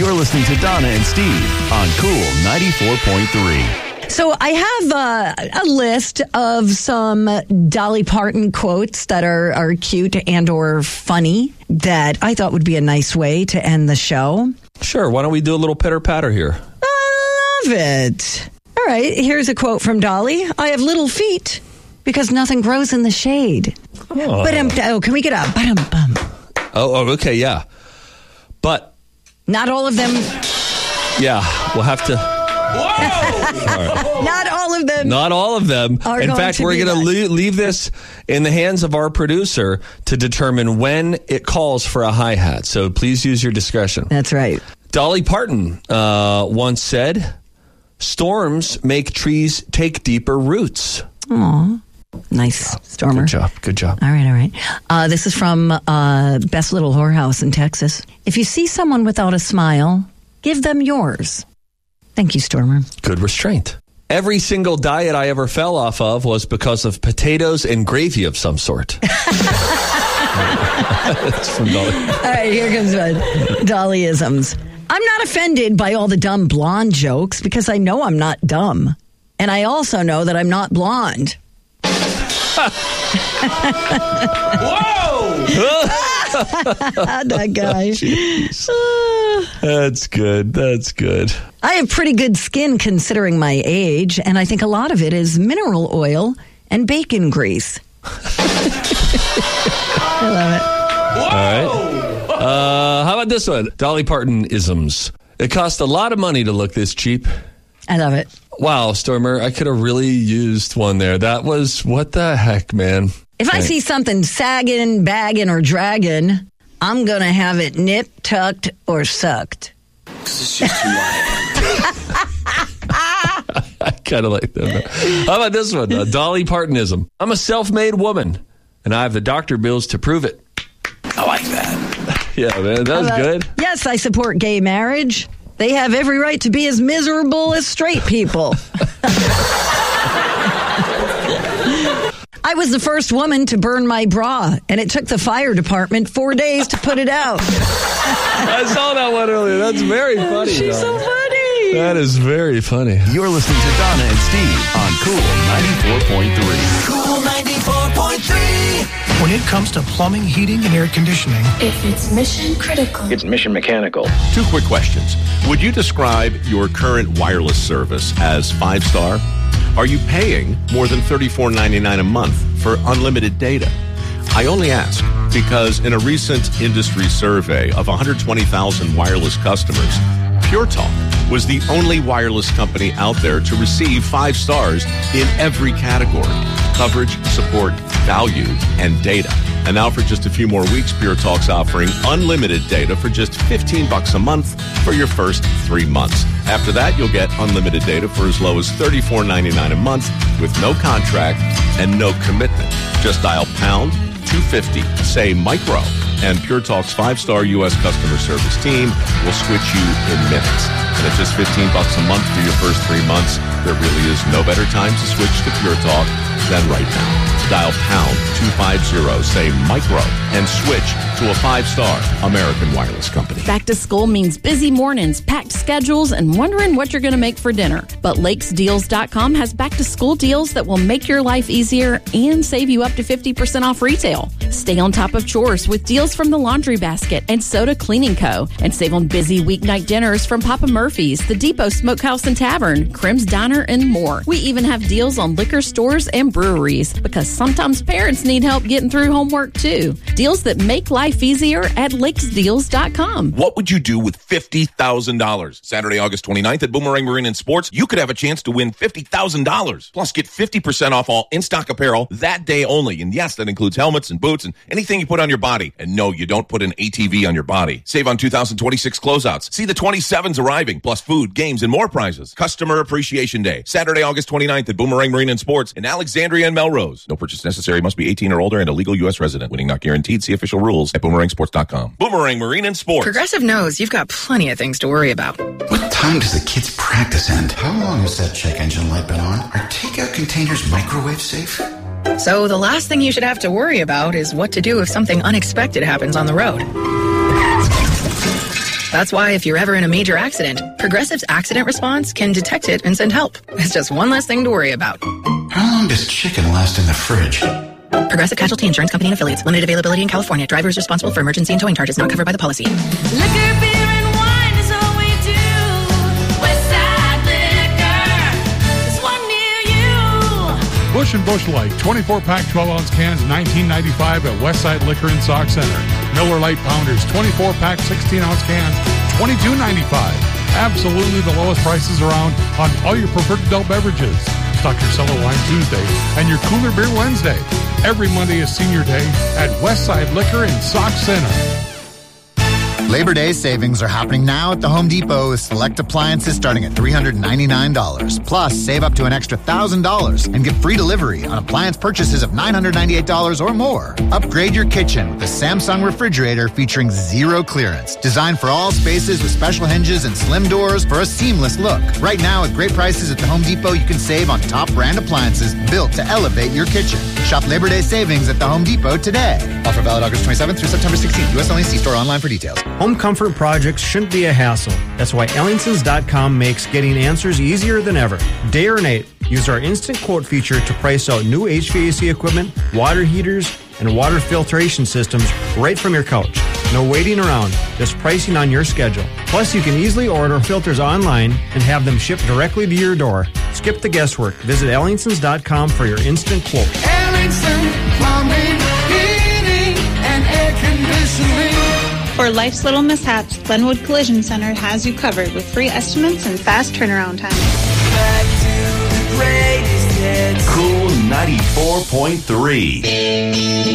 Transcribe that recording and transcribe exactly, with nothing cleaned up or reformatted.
You're listening to Donna and Steve on Cool ninety-four point three. So I have uh, a list of some Dolly Parton quotes that are, are cute and or funny that I thought would be a nice way to end the show. Sure. Why don't we do a little pitter-patter here? I love it. All right. Here's a quote from Dolly. I have little feet because nothing grows in the shade. Oh, but um, oh can we get a ba-dum-bum? Oh, oh, okay, yeah. But not all of them. Yeah, we'll have to. Whoa! Right. Not all of them. Not all of them. In fact, to we're going to leave, leave this in the hands of our producer to determine when it calls for a hi-hat. So please use your discretion. That's right. Dolly Parton uh, once said, storms make trees take deeper roots. Aw. Nice, Stormer. Good job. Good job. All right, all right. Uh, this is from uh, Best Little Whorehouse in Texas. If you see someone without a smile, give them yours. Thank you, Stormer. Good restraint. Every single diet I ever fell off of was because of potatoes and gravy of some sort. That's from Dolly. All right, here comes one. Dollyisms. I'm not offended by all the dumb blonde jokes because I know I'm not dumb. And I also know that I'm not blonde. Whoa! That guy. Oh, that's good. That's good. I have pretty good skin considering my age, and I think a lot of it is mineral oil and bacon grease. I love it. Whoa! All right. Uh, how about this one? Dolly Parton isms. It cost a lot of money to look this cheap. I love it. Wow, Stormer, I could have really used one there. That was, what the heck, man? If I see something sagging, bagging, or dragging, I'm going to have it nipped, tucked, or sucked. Because it's just too wide. I kind of like that. How about this one? Uh, Dolly Partonism. I'm a self-made woman, and I have the doctor bills to prove it. I like that. Yeah, man, that was uh, good. Yes, I support gay marriage. They have every right to be as miserable as straight people. I was the first woman to burn my bra, and it took the fire department four days to put it out. I saw that one earlier. That's very funny. She's Donna. so funny. That is very funny. You're listening to Donna and Steve on Cool ninety-four point three. Cool ninety-four point three. When it comes to plumbing, heating, and air conditioning, if it's mission critical, it's mission mechanical. Two quick questions. Would you describe your current wireless service as five-star? Are you paying more than thirty-four ninety-nine a month for unlimited data? I only ask because in a recent industry survey of one hundred twenty thousand wireless customers, Pure Talk was the only wireless company out there to receive five stars in every category: coverage, support, value, and data. And now for just a few more weeks, Pure Talk's offering unlimited data for just fifteen bucks a month for your first three months. After that, you'll get unlimited data for as low as thirty-four ninety-nine a month with no contract and no commitment. Just dial pound two fifty, say micro, and Pure Talk's five-star U S customer service team will switch you in minutes. And at just fifteen bucks a month for your first three months, there really is no better time to switch to Pure Talk than right now. Dial pound two fifty, say micro, and switch to a five-star American wireless company. Back to school means busy mornings, packed schedules, and wondering what you're going to make for dinner. But Lakes Deals dot com has back-to-school deals that will make your life easier and save you up to fifty percent off retail. Stay on top of chores with deals from the Laundry Basket and Soda Cleaning Co. And save on busy weeknight dinners from Papa Murphy's, The Depot Smokehouse and Tavern, Crim's Diner, and more. We even have deals on liquor stores and breweries because sometimes parents need help getting through homework too. Deals that make life easier at Lakes Deals dot com. What would you do with fifty thousand dollars? Saturday, August twenty-ninth at Boomerang Marine and Sports, you could have a chance to win fifty thousand dollars. Plus, get fifty percent off all in-stock apparel that day only. And yes, that includes helmets and boots and anything you put on your body. And no, you don't put an A T V on your body. Save on two thousand twenty-six closeouts. See the twenty-sevens arriving, plus food, games, and more prizes. Customer Appreciation Day, Saturday, August twenty-ninth at Boomerang Marine and Sports in Alexandria and Melrose. No purchase necessary. Must be eighteen or older and a legal U S resident. Winning not guaranteed. See official rules at boomerang sports dot com. Boomerang Marine and Sports. Progressive knows you've got plenty of things to worry about. What time does the kids' practice end? How long has that check engine light been on? Are takeout containers microwave safe? So the last thing you should have to worry about is what to do if something unexpected happens on the road. That's why if you're ever in a major accident, Progressive's accident response can detect it and send help. It's just one less thing to worry about. How long does chicken last in the fridge? Progressive Casualty Insurance Company and Affiliates. Limited availability in California. Driver is responsible for emergency and towing charges not covered by the policy. Liquor, beer, and wine is all we do. Westside Liquor is one near you. Bush and Bush Light, twenty-four pack, twelve ounce cans, nineteen ninety-five at Westside Liquor and Sauk Center. Miller Lite Pounders, twenty-four pack, sixteen ounce cans, twenty-two ninety-five. Absolutely the lowest prices around on all your preferred adult beverages. Stock your cellar wine Tuesday and your cooler beer Wednesday. Every Monday is Senior Day at Westside Liquor in Sauk Center. Labor Day savings are happening now at the Home Depot with select appliances starting at three hundred ninety-nine dollars. Plus, save up to an extra one thousand dollars and get free delivery on appliance purchases of nine hundred ninety-eight dollars or more. Upgrade your kitchen with the Samsung refrigerator featuring zero clearance. Designed for all spaces with special hinges and slim doors for a seamless look. Right now, with great prices at the Home Depot, you can save on top brand appliances built to elevate your kitchen. Shop Labor Day savings at the Home Depot today. Offer valid August twenty-seventh through September sixteenth. U S only. See store online for details. Home comfort projects shouldn't be a hassle. That's why Ellingtons dot com makes getting answers easier than ever. Day or night, use our instant quote feature to price out new H V A C equipment, water heaters, and water filtration systems right from your couch. No waiting around, just pricing on your schedule. Plus, you can easily order filters online and have them shipped directly to your door. Skip the guesswork. Visit Ellingtons dot com for your instant quote. Ellington Plumbing, Heating, and Air Conditioning. For life's little mishaps, Glenwood Collision Center has you covered with free estimates and fast turnaround time. Back to the greatest hits. Cool ninety-four point three.